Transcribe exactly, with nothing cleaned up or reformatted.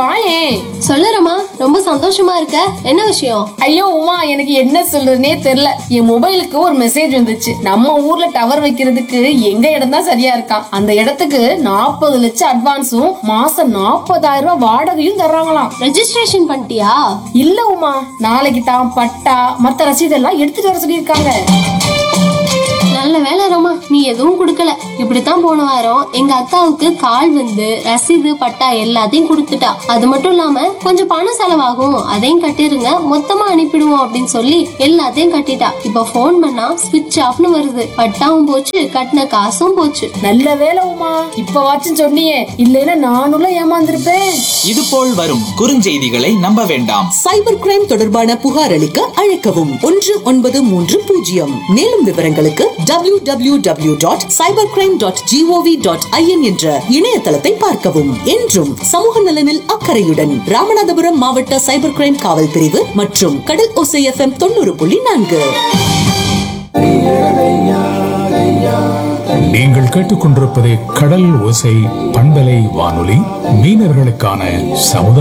வாயேன். சொல்லுறமா, ரொம்ப சந்தோஷமா இருக்க. என்ன விஷயம்? ஐயோ உமா, எனக்கு என்ன சொல்றதுனே தெரியல. என் மொபைலுக்கு ஒரு மெசேஜ் வந்துச்சு. நம்ம ஊர்ல டவர் வைக்கிறதுக்கு எங்க இடம் தான் சரியா இருக்கான். அந்த இடத்துக்கு நாற்பது லட்சம் அட்வான்ஸும் மாசம் நாற்பதாயிரம் ரூபாய் வாடகையும் தர்றாங்களாம். ரெஜிஸ்ட்ரேஷன் பண்ணிட்டியா? இல்ல உமா, நாளைக்கு தான் பட்டா மத்த ரசீதெல்லாம் எடுத்துட்டு வர சொல்லிருக்காங்க. நல்ல வேலை ரோமா, நீ எதுவும் குடுக்கல. இப்படித்தான் போன வாரம் எங்க அக்காவுக்கு கால் வந்து ரசீது பட்டா எல்லாத்தையும் குடுத்துட்டா. அது மட்டும் இல்லாம கொஞ்சம் பணம் செலவாகும், அதையும் கட்டிருங்க, மொத்தமா அனுப்பிடுவோம் அப்படின்னு சொல்லி எல்லாத்தையும் கட்டிட்டா. இப்ப போன் பண்ணா ஸ்விட்ச் ஆஃப்னு வருது. பட்டாவும் போச்சு, கட்டின காசும் போச்சு. நல்ல வேலை உமா, இப்ப வாச்சும் சொன்னியே, இல்லைன்னா நானும் ஏமாந்திருப்பேன். இது போல் வரும் குறுஞ்செய்திகளை நம்ப வேண்டாம். சைபர் கிரைம் தொடர்பான புகார் அளிக்க அழைக்கவும் ஒன்று ஒன்பது மூன்று பூஜ்ஜியம். மேலும் விவரங்களுக்கு W W W dot cyber crime dot gov dot IN என்ற இணையதளத்தை பார்க்கவும். என்றும் சமூக நலனில் அக்கறையுடன் ராமநாதபுரம் மாவட்ட சைபர் கிரைம் காவல் பிரிவு மற்றும் கடல் ஓசை எஃப்எம் தொண்ணூறு புள்ளி நான்கு. நீங்கள் கேட்டுக்கொண்டிருப்பது கடல் ஓசை பண்பலை வானொலி, மீனவர்களுக்கான சமுதாய